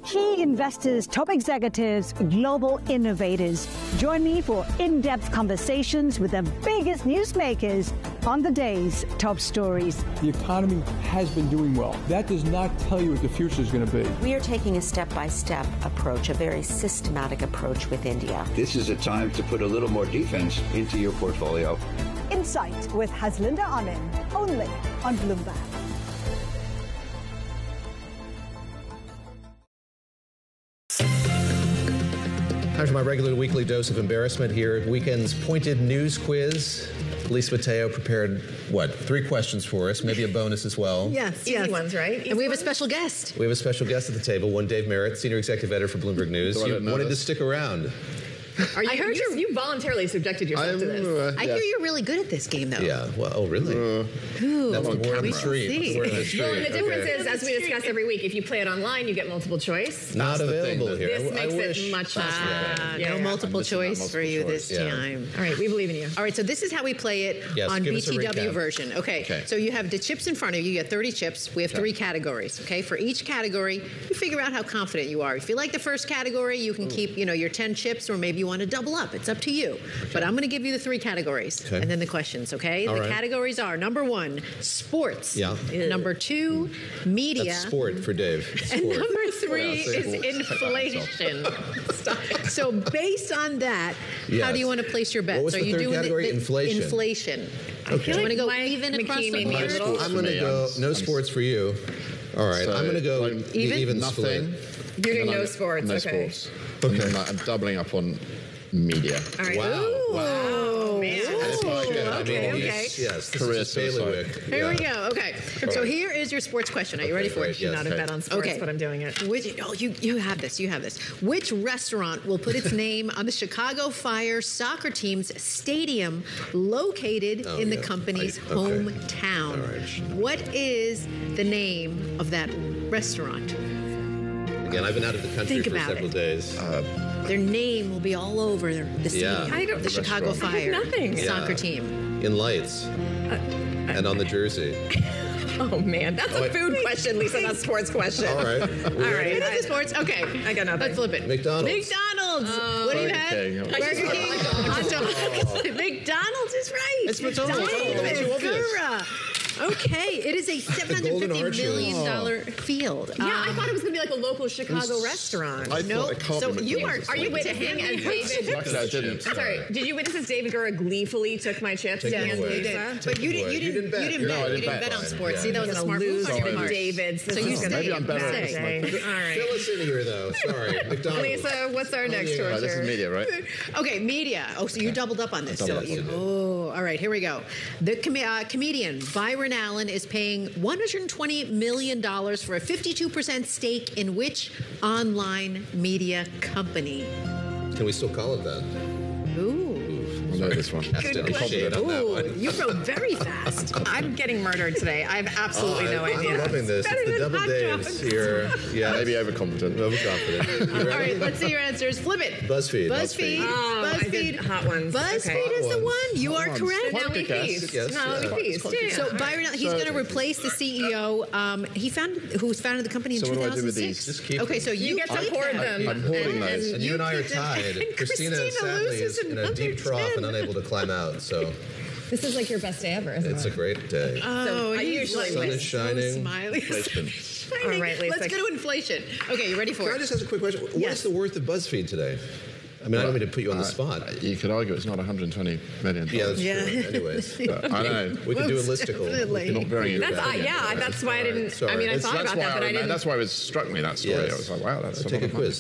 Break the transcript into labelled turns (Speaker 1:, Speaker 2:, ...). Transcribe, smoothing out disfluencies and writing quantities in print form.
Speaker 1: Key investors, top executives, global innovators. Join me for in-depth conversations with the biggest newsmakers on the day's top stories.
Speaker 2: The economy has been doing well. That does not tell you what the future is going to be.
Speaker 3: We are taking a step-by-step approach, a very systematic approach with India.
Speaker 4: This is a time to put a little more defense into your portfolio.
Speaker 1: Insight with Haslinda Anand, only on Bloomberg.
Speaker 5: Time for my regular weekly dose of embarrassment here. Weekend's pointed news quiz. Lisa Mateo prepared, 3 questions for us, maybe a bonus as well.
Speaker 6: Yes.
Speaker 7: Easy ones, right?
Speaker 6: And we have a special guest.
Speaker 5: We have a special guest at the table, one Dave Merritt, Senior Executive Editor for Bloomberg News. You wanted to stick around.
Speaker 7: I heard you voluntarily subjected yourself to this.
Speaker 6: I hear you're really good at this game, though.
Speaker 5: Yeah. Well, oh, really? That's the word on the street.
Speaker 7: Well, and the difference is, as we discuss every week, if you play it online, you get multiple choice.
Speaker 5: Not available here.
Speaker 7: This makes it much less.
Speaker 6: No multiple choice for you this time.
Speaker 7: All right, we believe in you.
Speaker 6: All right, so this is how we play it on BTW version. Okay, so you have the chips in front of you. You have 30 chips. We have 3 categories, okay? For each category, you figure out how confident you are. If you like the first category, you can keep, your 10 chips, or maybe you want to double up. It's up to you. But I'm going to give you the 3 categories and then the questions, okay? The categories are, number 1, sports.
Speaker 5: Yeah.
Speaker 6: Number 2, media.
Speaker 5: That's sport for Dave. Sport.
Speaker 6: And number 3 is inflation. So based on that, how do you want to place your bets?
Speaker 5: What was the third category? Inflation.
Speaker 6: Inflation.
Speaker 5: Okay.
Speaker 6: You want to go even across the board?
Speaker 5: I'm going to go no sports for you. All right. I'm going to go even split.
Speaker 7: You're doing no sports.
Speaker 8: No
Speaker 7: okay.
Speaker 8: sports. Okay. I'm doubling up on media.
Speaker 7: All right.
Speaker 6: Wow.
Speaker 7: Man.
Speaker 5: Okay. Yes. Career bailiwick.
Speaker 6: Here we go. Okay. So here is your sports question. Are you ready for it?
Speaker 7: Yes. Not a bet on sports, but I'm doing it.
Speaker 6: You have this. You have this. Which restaurant will put its name on the Chicago Fire soccer team's stadium located in the company's hometown? What is the name of that restaurant?
Speaker 5: Again, I've been out of the country for several days.
Speaker 6: Their name will be all over the stadium. The Chicago Fire soccer team.
Speaker 5: In lights. And on the jersey.
Speaker 7: Oh, man. That's a food question, Lisa, not a sports question.
Speaker 5: All right.
Speaker 6: All right. It is sports. Okay.
Speaker 7: I got nothing.
Speaker 6: Let's flip it.
Speaker 5: McDonald's.
Speaker 6: What do you have? Burger King. Hot dog. McDonald's is right.
Speaker 5: It's McDonald's.
Speaker 6: Okay, it is a $750 million field.
Speaker 7: Yeah, I thought it was going to be like a local Chicago restaurant.
Speaker 6: So you are
Speaker 7: you witnessing as David?
Speaker 8: Luckily, I didn't.
Speaker 7: I'm sorry. Did you witness as David Gura gleefully took my chips?
Speaker 6: Yes, you did. But you didn't bet on sports. See, that was a smart move on your part.
Speaker 7: David.
Speaker 6: So you stay.
Speaker 8: Maybe I'm better at this.
Speaker 7: All right.
Speaker 5: Fill us in here, though. Sorry. McDonald's.
Speaker 7: Lisa, what's our next choice?
Speaker 8: This is media, right?
Speaker 6: Okay, media. Oh, so you doubled up on this. All right, here we go. The comedian Byron Allen is paying $120 million for a 52% stake in which online media company?
Speaker 5: Can we still call it that?
Speaker 6: Ooh.
Speaker 8: I know this one.
Speaker 6: Good question. Ooh, you wrote very fast.
Speaker 7: I'm getting murdered today. I have absolutely no idea.
Speaker 5: I'm loving this. It's the double Daves here. Yeah,
Speaker 8: maybe overconfident.
Speaker 5: Overconfident.
Speaker 6: All right, let's see your answers. Flip it.
Speaker 5: BuzzFeed.
Speaker 7: I did hot ones.
Speaker 6: BuzzFeed is the one. You are correct.
Speaker 7: Now we feast.
Speaker 6: So Byron, he's going to replace the CEO. Who's founded the company in 2006.
Speaker 8: So what do I do with these?
Speaker 5: Just keep
Speaker 6: Okay, so you
Speaker 7: get to hoard them.
Speaker 8: I'm hoarding those.
Speaker 5: And you and I are tied. Christina sadly is in a deep trough and unable to climb out. So
Speaker 7: this is like your best day ever, isn't it?
Speaker 5: it's a great day.
Speaker 6: Oh,
Speaker 7: I usually
Speaker 5: Sun is shining.
Speaker 6: Smiley.
Speaker 7: All right, Lisa.
Speaker 6: Let's go to inflation. Okay, you ready for
Speaker 5: Can I
Speaker 6: it?
Speaker 5: just ask a quick question? What is the worth of BuzzFeed today? I mean, I don't mean to put you on the spot.
Speaker 8: You could argue it's not $120 million.
Speaker 5: Yeah, that's true. Anyways.
Speaker 8: I know.
Speaker 5: We could do a listicle.
Speaker 6: Definitely.
Speaker 8: Not very
Speaker 7: that's why I didn't.
Speaker 5: Sorry.
Speaker 7: I mean, I thought about that, but I didn't.
Speaker 8: That's why it struck me, that story.
Speaker 5: Yes.
Speaker 8: I was like, wow, that's
Speaker 5: Take a quiz.